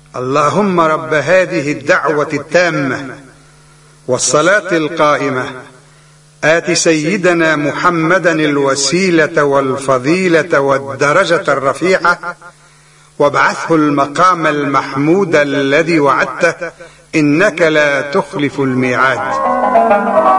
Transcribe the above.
اللهم رب هذه الدعوة التامة والصلاة القائمة آت سيدنا محمدا الوسيلة والفضيلة والدرجة الرفيعة وابعثه المقام المحمود الذي وعدته إنك لا تخلف الميعاد.